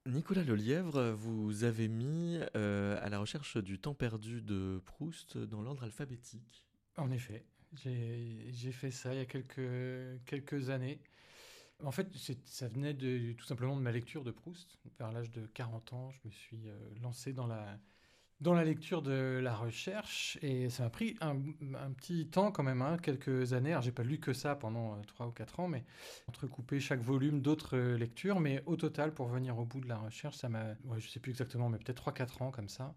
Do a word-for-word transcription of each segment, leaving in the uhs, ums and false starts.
Nicolas Lelièvre, vous avez mis euh, à la recherche du temps perdu de Proust dans l'ordre alphabétique. En effet, j'ai j'ai fait ça il y a quelques, quelques années. En fait, c'est- ça venait de, tout simplement de ma lecture de Proust. Vers l'âge de quarante ans, je me suis euh, lancé dans la, dans la lecture de la recherche et ça m'a pris un, un petit temps quand même, hein, quelques années. Alors, j'ai pas lu que ça pendant trois ou quatre ans, mais entrecoupé chaque volume d'autres euh, lectures. Mais au total, pour venir au bout de la recherche, ça m'a, ouais, je sais plus exactement, mais peut-être trois quatre ans comme ça.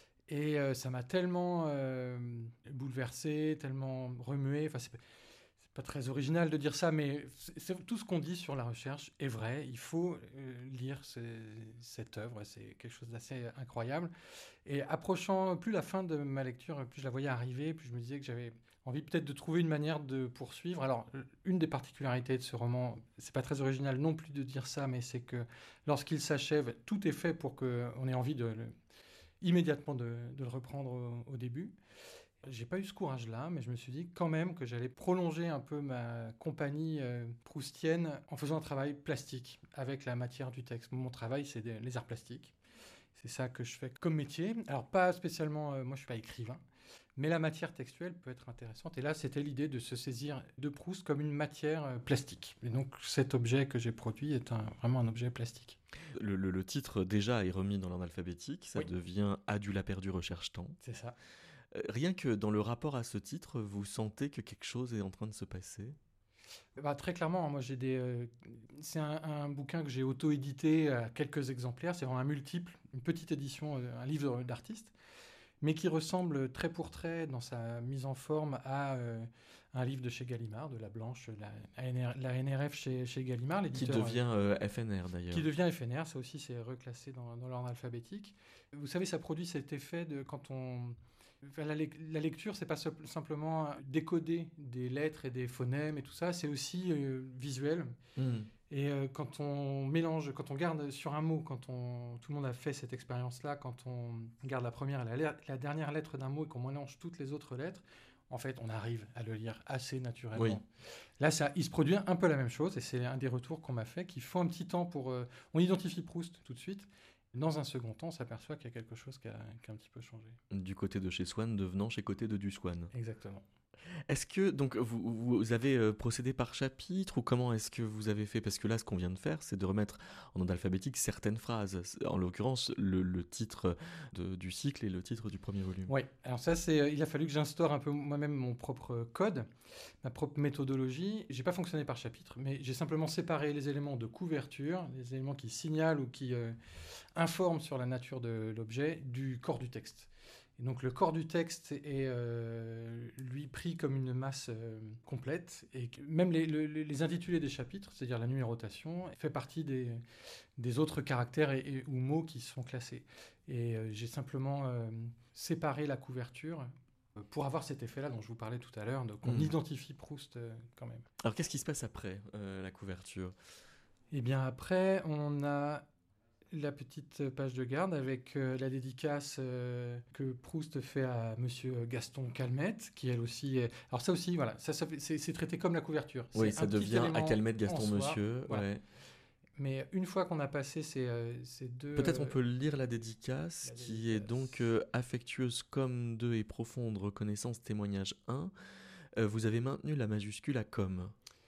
Et euh, ça m'a tellement euh, bouleversé, tellement remué. Enfin, c'est c'est pas très original de dire ça, mais c'est- c'est- tout ce qu'on dit sur la recherche est vrai. Il faut euh, lire ce- cette œuvre, c'est quelque chose d'assez incroyable. Et approchant plus la fin de ma lecture, plus je la voyais arriver, plus je me disais que j'avais envie peut-être de trouver une manière de poursuivre. Alors, euh, une des particularités de ce roman, c'est pas très original non plus de dire ça, mais c'est que lorsqu'il s'achève, tout est fait pour qu'on ait envie de le immédiatement de, de le reprendre au, au début. J'ai pas eu ce courage-là, mais je me suis dit quand même que j'allais prolonger un peu ma compagnie euh, proustienne en faisant un travail plastique avec la matière du texte. Mon travail, c'est des- les arts plastiques. C'est ça que je fais comme métier. Alors pas spécialement, euh, moi je suis pas écrivain, mais la matière textuelle peut être intéressante. Et là, c'était l'idée de se saisir de Proust comme une matière euh, plastique. Et donc cet objet que j'ai produit est un- vraiment un objet plastique. Le, le- le titre déjà est remis dans l'ordre alphabétique, ça Oui, devient Adula perdu recherche temps. c'est ça. Euh, rien que dans le rapport à ce titre, vous sentez que quelque chose est en train de se passer. Bah, très clairement, moi j'ai des. euh, c'est un, un bouquin que j'ai auto-édité à quelques exemplaires. C'est vraiment un multiple, une petite édition, euh, un livre d'artiste, mais qui ressemble trait pour trait dans sa mise en forme à euh, un livre de chez Gallimard, de la Blanche, la, la N R la N R F chez, chez Gallimard, Qui l'éditeur. euh, devient euh, F N R qui d'ailleurs. devient F N R, ça aussi c'est reclassé dans, dans l'ordre alphabétique. Vous savez, ça produit cet effet de quand on... Enfin, la, la lecture, c'est pas so- simplement décoder des lettres et des phonèmes et tout ça, c'est aussi euh, visuel. Hmm. Et euh, quand on mélange, quand on garde sur un mot, quand on, tout le monde a fait cette expérience-là, quand on garde la première et la, la dernière lettre d'un mot et qu'on mélange toutes les autres lettres, en fait, on arrive à le lire assez Oui. naturellement. Là, ça, il se produit un peu la même chose, et c'est un des retours qu'on m'a fait, qu'il faut un petit temps pour... euh, on identifie Proust tout de suite, dans un second temps, on s'aperçoit qu'il y a quelque chose qui a, qui a un petit peu changé. Du côté de chez Swann devenant chez côté de du Swann. Exactement. Est-ce que donc vous, vous avez euh, procédé par chapitre ou comment est-ce que vous avez fait? Parce que là, ce qu'on vient de faire, c'est de remettre en ordre alphabétique certaines phrases. En l'occurrence, le, le titre de- du cycle et le titre du premier volume. Oui, alors ça, c'est, euh, il a fallu que j'instaure un peu moi-même mon propre code, ma propre méthodologie. J'ai pas fonctionné par chapitre, mais j'ai simplement séparé les éléments de couverture, les éléments qui signalent ou qui euh, informent sur la nature de l'objet, du corps du texte. Et donc le corps du texte est euh, lui pris comme une masse euh, complète, et que même les, le- les intitulés des chapitres, c'est-à-dire la numérotation, fait partie des, des autres caractères et, et- ou mots qui sont classés. Et euh, j'ai simplement euh, séparé la couverture euh, pour avoir cet effet-là dont je vous parlais tout à l'heure, donc on Hmm. identifie Proust euh, quand même. Alors qu'est-ce qui se passe après euh, la couverture? Et bien après, on a la petite page de garde avec euh, la dédicace euh, que Proust fait à Monsieur Gaston Calmette, qui elle aussi est... Alors ça aussi, voilà, ça, ça fait- c'est c'est traité comme la couverture. Oui, C'est ça un petit devient à élément Calmette en Gaston soi, Monsieur. voilà. Ouais. Mais une fois qu'on a passé ces, euh, ces deux... Peut-être on euh, peut lire la dédicace, la qui est donc dédicace... euh, affectueuse comme deux et profonde reconnaissance témoignage un. Euh, vous avez maintenu la majuscule à comme.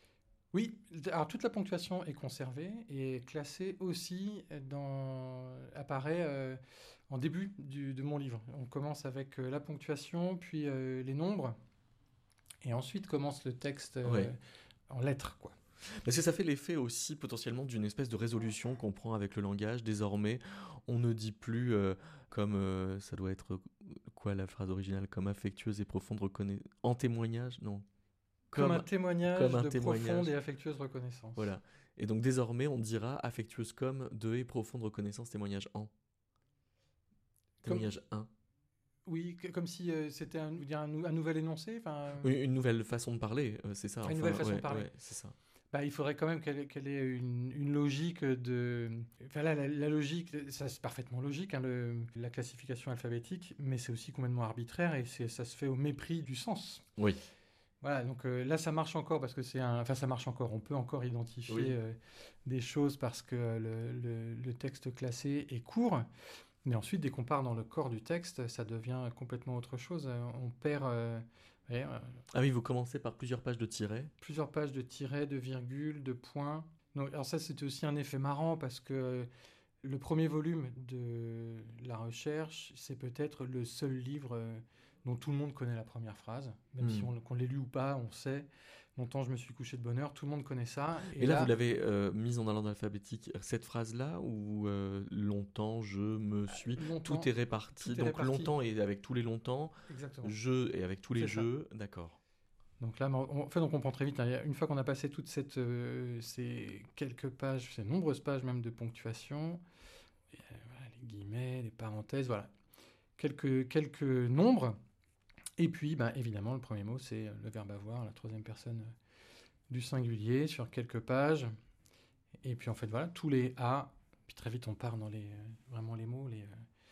Oui, alors toute la ponctuation est conservée et classée aussi dans... apparaît euh, en début du- de mon livre. On commence avec euh, la ponctuation, puis euh, les nombres, et ensuite commence le texte euh, Ouais. en lettres, quoi. Parce que ça fait l'effet aussi potentiellement d'une espèce de résolution qu'on prend avec le langage. Désormais, on ne dit plus euh, comme euh, ça doit être quoi la phrase originale, comme affectueuse et profonde reconnaissance. En témoignage, non. Comme un Comme, comme témoignage un de profonde témoignage. et affectueuse reconnaissance. Voilà. Et donc désormais, on dira affectueuse comme de et profonde reconnaissance témoignage en. Comme, Témoignage un. oui, que- comme si euh, c'était un, vous dire un, nou- un nouvel énoncé, enfin, Oui, une nouvelle façon de parler, euh, c'est ça. une nouvelle Enfin, façon de ouais, parler. ouais, c'est ça. Bah, il faudrait quand même qu'elle qu'elle ait une, une logique de... Enfin là, la, la logique, ça c'est parfaitement logique, hein, le- la classification alphabétique, mais c'est aussi complètement arbitraire et c'est- ça se fait au mépris du sens. Oui. Voilà, donc euh, là, ça marche encore parce que c'est un... Enfin, ça marche encore. On peut encore identifier Oui. euh, des choses parce que le, le- le texte classé est court. Mais ensuite, dès qu'on part dans le corps du texte, ça devient complètement autre chose. Euh, On perd euh, ouais, euh, Ah oui, vous commencez par plusieurs pages de tirets. plusieurs pages de tirets, de virgules, de points. Donc, alors ça, c'était aussi un effet marrant parce que le premier volume de la recherche, c'est peut-être le seul livre euh, dont tout le monde connaît la première phrase. Même si Hmm. on, qu'on l'ait lu ou pas, on sait. Longtemps, je me suis couché de bonne heure, tout le monde connaît ça. Et, là, vous l'avez euh, mise en ordre alphabétique, cette phrase-là, ou euh, longtemps, je me suis... longtemps, Tout est réparti. tout est Donc réparti. longtemps et avec tous les longtemps, Exactement. je et avec tous les C'est ça. jeux, d'accord. Donc là, on, en fait, on comprend très vite. Hein, une fois qu'on a passé toutes cette, euh, ces quelques pages, ces nombreuses pages même de ponctuation, et, euh, voilà, les guillemets, les parenthèses, voilà, quelques, quelques nombres. Et puis, ben, évidemment, le premier mot, c'est le verbe avoir, la troisième personne euh, du singulier sur quelques pages. Et puis, en fait, voilà, tous les A. Puis très vite, on part dans les, euh, vraiment les mots. Les,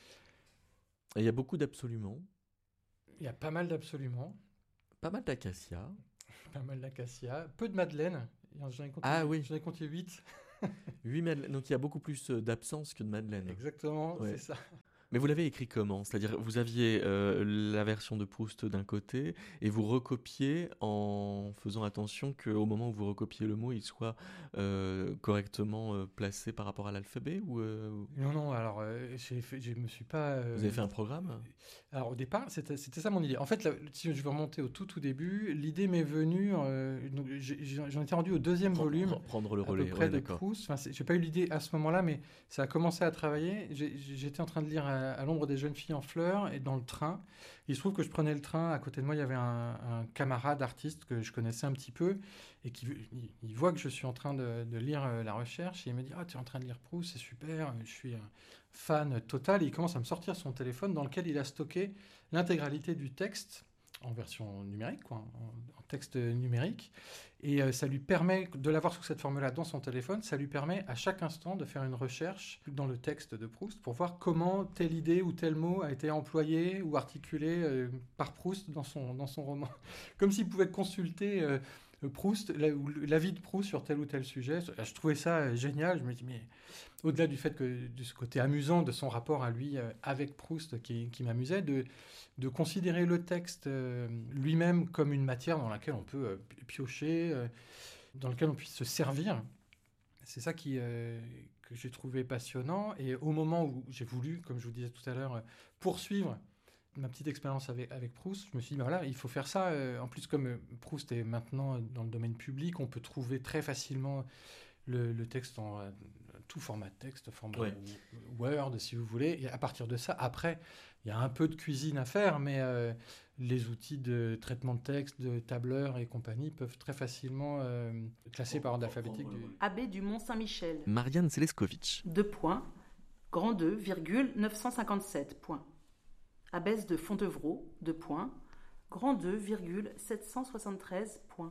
euh, Et il y a beaucoup d'absolument, Il y a pas mal d'absolument, pas mal d'acacia. pas mal d'acacia, peu de madeleine. J'en ai compté, Ah oui. j'en ai compté huit. huit madeleines. Donc il y a beaucoup plus euh, d'absence que de madeleine. Exactement, Ouais. c'est ça. Mais vous l'avez écrit comment? C'est-à-dire, vous aviez euh, la version de Proust d'un côté et vous recopiez en faisant attention qu'au moment où vous recopiez le mot, il soit euh, correctement euh, placé par rapport à l'alphabet ou euh, Non, non, alors, euh, j'ai fait, je me suis pas... euh, vous avez fait un programme? Alors, au départ, c'était, c'était ça mon idée. En fait, là, si je veux remonter au tout, tout début, l'idée m'est venue... euh, donc, j'ai- j'ai- j'en étais rendu au deuxième Prendre, volume, prendre le à peu relais, près ouais, de d'accord. Proust. Enfin, c'est- j'ai pas eu l'idée à ce moment-là, mais ça a commencé à travailler. J'ai- J'étais en train de lire à, à l'ombre des jeunes filles en fleurs et dans le train. Il se trouve que je prenais le train. À côté de moi, il y avait un, un camarade artiste que je connaissais un petit peu et qui il, il voit que je suis en train de, de lire euh, la recherche et il me dit « Ah, tu es en train de lire Proust, c'est super, je suis un fan total. » Et il commence à me sortir son téléphone dans lequel il a stocké l'intégralité du texte en version numérique, quoi, en, en texte numérique. Et euh, ça lui permet de l'avoir sous cette forme-là dans son téléphone. Ça lui permet à chaque instant de faire une recherche dans le texte de Proust pour voir comment telle idée ou tel mot a été employé ou articulé euh, par Proust dans son, dans son roman. Comme s'il pouvait consulter euh, Proust, la, la vie de Proust sur tel ou tel sujet. Je trouvais ça euh, génial. Je me dis, mais au-delà du fait que de ce côté amusant de son rapport à lui euh, avec Proust qui, qui m'amusait, de, de considérer le texte euh, lui-même comme une matière dans laquelle on peut euh, piocher, euh, dans laquelle on puisse se servir. C'est ça qui, euh, que j'ai trouvé passionnant. Et au moment où j'ai voulu, comme je vous disais tout à l'heure, euh, poursuivre ma petite expérience avec, avec Proust, je me suis dit, ben voilà, il faut faire ça. Euh, en plus, comme Proust est maintenant dans le domaine public, on peut trouver très facilement le, le texte en euh, tout format de texte, format Ouais. Word, si vous voulez. Et à partir de ça, après, il y a un peu de cuisine à faire, mais euh, les outils de traitement de texte, de tableur et compagnie peuvent très facilement euh, classer par ordre alphabétique. Du... Abbé du Mont-Saint-Michel. Marianne Seleskovic. Deux points. Grand deux, virgule, neuf cent cinquante-sept, point. Abbesse de Fontevraud, deux points. Grand deux, virgule, sept cent soixante-treize, point.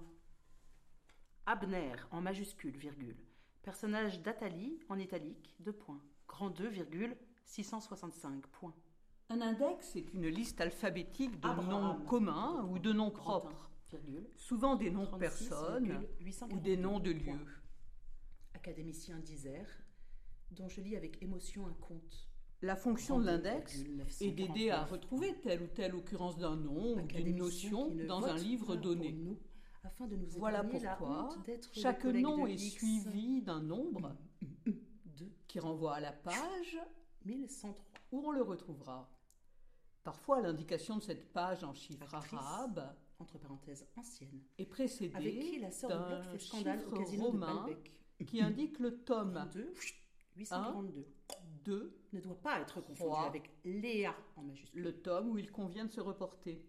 Abner, en majuscule, virgule. Personnage d'Athalie, en italique, deux points. Grand deux, virgule, six cent soixante-cinq, point. Un index est une liste alphabétique de Abraham, noms communs ou de noms Grand propres, un, virgule, souvent des noms de trente-six, personnes virgule, huit cent ou quarante-deux, des noms de point. lieux. Académicien d'Isère, dont je lis avec émotion un conte. La fonction de l'index est d'aider à neuf cent retrouver telle ou telle occurrence d'un nom ou d'une Académicien notion qui ne dans vote un livre point donné. pour nous, afin de nous Voilà épargner la pourquoi honte d'être les chaque collègues nom de est X suivi d'un nombre de qui renvoie à la page mille cent trois. où on le retrouvera. Parfois, l'indication de cette page en chiffres Actrice. arabes Entre parenthèses ancienne, est précédée avec qui la sœur de d'un Bloch fait scandale au chiffre casino romain de Balbec. qui indique le tome trente-deux, huit cent quarante-deux. deux, Ne doit pas être confondu Trois. avec Léa en majuscule. le tome où il convient de se reporter.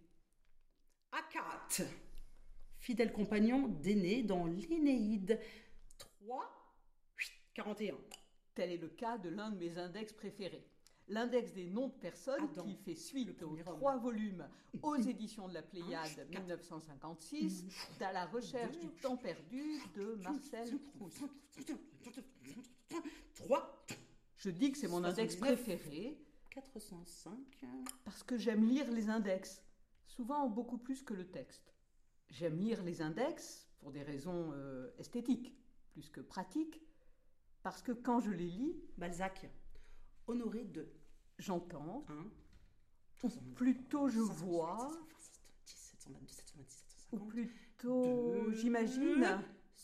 Akat, fidèle compagnon d'Énée dans l'Inéide. trois, quarante et un. Tel est le cas de l'un de mes index préférés. L'index des noms de personnes Adam, qui fait suite le aux premier homme. trois volumes aux éditions de la Pléiade quatre. mille neuf cent cinquante-six, à la recherche du temps perdu de Marcel Proust. trois, Je dis que c'est mon index soixante-dix-neuf. préféré quatre cent cinq. parce que j'aime lire les index, souvent beaucoup plus que le texte. J'aime lire les index pour des raisons euh, esthétiques, plus que pratiques, parce que quand je les lis, Balzac. Honoré de j'entends, un. ou plutôt je vois, ou plutôt j'imagine,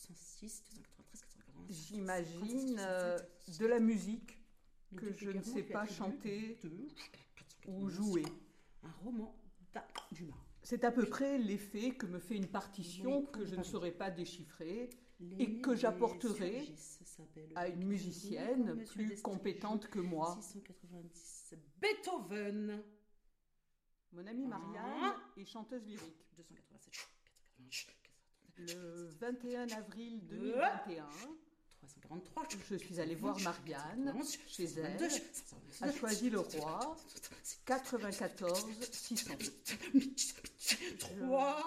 j'imagine euh, de la musique que je ne sais pas chanter ou jouer. Un roman d'Dumas. C'est à peu près l'effet que me fait une partition que je ne saurais pas déchiffrer et que j'apporterai à une musicienne plus compétente que moi. six cent quatre-vingt-dix. Beethoven. Mon amie Marianne est chanteuse lyrique. deux cent quatre-vingt-sept. Le vingt et un avril deux mille vingt et un, trois cent quarante-trois. je suis allée voir Marianne chez elle, à Choisy-le-Roi, quatre-vingt-quatorze six cents. trois.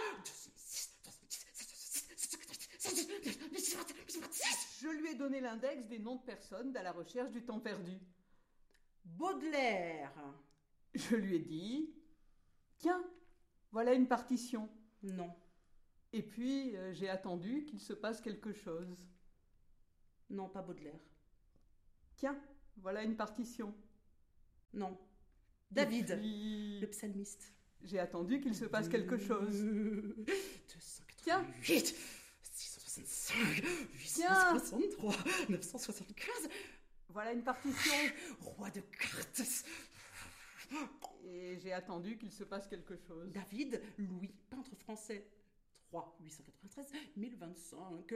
Je lui ai donné l'index des noms de personnes à la recherche du temps perdu. Baudelaire. Je lui ai dit, tiens, voilà une partition. Non. Et puis, euh, j'ai attendu qu'il se passe quelque chose. Non, pas Baudelaire. Tiens, voilà une partition. Non. David, Et puis, le psalmiste. j'ai attendu qu'il se passe quelque chose. deux cent Tiens, quatre-vingt-huit, six cent soixante-cinq, huit cent Tiens. soixante-trois, neuf cent soixante-quinze. voilà une partition. Roi de cartes. Et j'ai attendu qu'il se passe quelque chose. David, Louis, peintre français. trois, huit cent quatre-vingt-treize, mille vingt-cinq.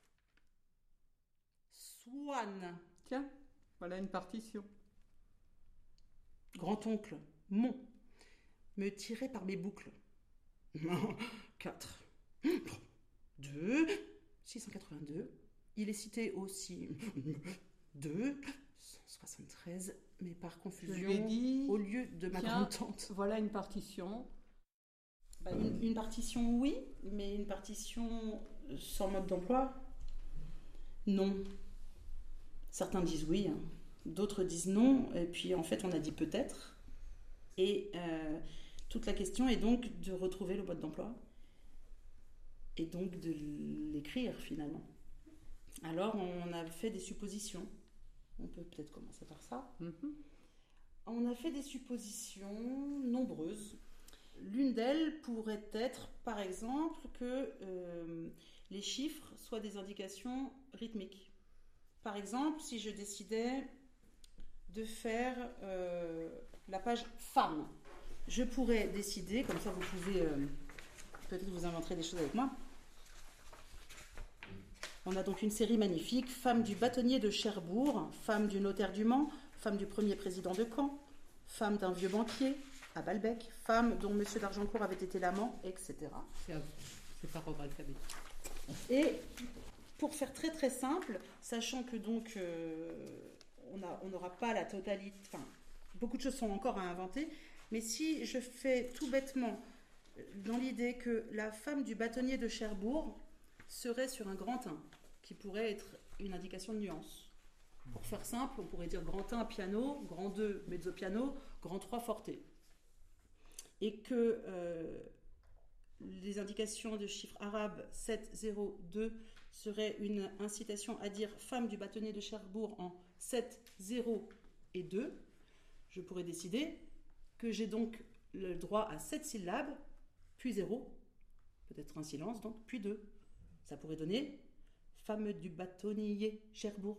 Swann. Tiens, voilà une partition. Grand-oncle, Mon. Me tirer par mes boucles. quatre. deux. six cent quatre-vingt-deux. Il est cité aussi. deux. cent soixante-treize. Mais par Je confusion, lui ai dit, au lieu de ma tiens, grande-tante. voilà une partition. Bah, une, une partition, oui, mais une partition sans mode d'emploi, non. Certains disent oui, hein. D'autres disent non, et puis en fait on a dit peut-être. Et euh, toute la question est donc de retrouver le mode d'emploi et donc de l'écrire finalement. Alors on a fait des suppositions. On peut peut-être commencer par ça. Mm-hmm. On a fait des suppositions nombreuses. L'une d'elles pourrait être, par exemple, que euh, les chiffres soient des indications rythmiques. Par exemple, si je décidais de faire euh, la page femme, je pourrais décider, comme ça vous pouvez, euh, peut-être vous inventerez des choses avec moi. On a donc une série magnifique, femme du bâtonnier de Cherbourg, femme du notaire du Mans, femme du premier président de Caen, femme d'un vieux banquier à Balbec, femme dont Monsieur d'Argencourt avait été l'amant, et cetera. C'est, c'est par ordre alphabétique. Et pour faire très très simple, sachant que donc euh, on a, on n'aura pas la totalité, enfin beaucoup de choses sont encore à inventer, mais si je fais tout bêtement dans l'idée que la femme du bâtonnier de Cherbourg serait sur un grand un, qui pourrait être une indication de nuance. Pour faire simple, on pourrait dire grand un piano, grand deux mezzo piano, grand trois forte. Et que euh, les indications de chiffres arabes sept, zéro, deux seraient une incitation à dire femme du bâtonnier de Cherbourg en sept, zéro et deux, je pourrais décider que j'ai donc le droit à sept syllabes, puis zéro, peut-être un silence donc, puis deux. Ça pourrait donner femme du bâtonnier Cherbourg.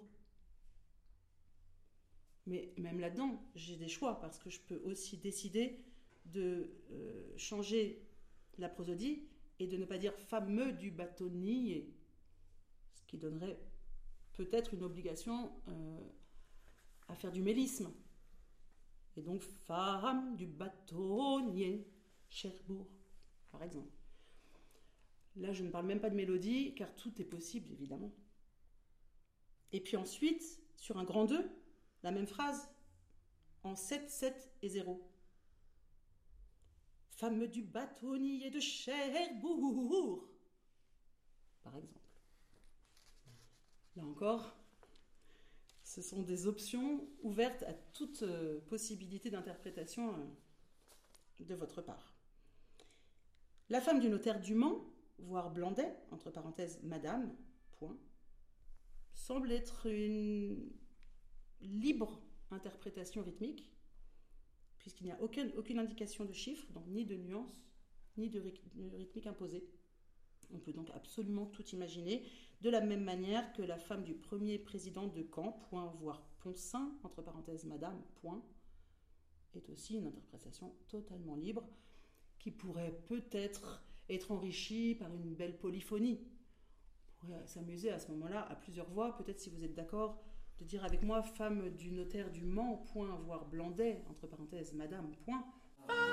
Mais même là-dedans, j'ai des choix parce que je peux aussi décider de euh, changer la prosodie et de ne pas dire fameux du bâtonnier, ce qui donnerait peut-être une obligation euh, à faire du mélisme. Et donc femme du bâtonnier Cherbourg, par exemple. Là, je ne parle même pas de mélodie, car tout est possible, évidemment. Et puis ensuite, sur un grand deux, la même phrase, en sept, sept et zéro. Femme du bâtonnier de Cherbourg, par exemple. Là encore, ce sont des options ouvertes à toute euh, possibilité d'interprétation euh, de votre part. La femme du notaire du Mans, voire Blandet, entre parenthèses madame, point, semble être une libre interprétation rythmique, puisqu'il n'y a aucune, aucune indication de chiffre, donc ni de nuance, ni de rythmique imposée. On peut donc absolument tout imaginer, de la même manière que la femme du premier président de Caen, point, voire Poncin, entre parenthèses madame, point, est aussi une interprétation totalement libre, qui pourrait peut-être être enrichie par une belle polyphonie. On pourrait s'amuser à ce moment-là à plusieurs voix, peut-être si vous êtes d'accord, de dire avec moi femme du notaire du Mans, point, voire Blandet, entre parenthèses madame, point.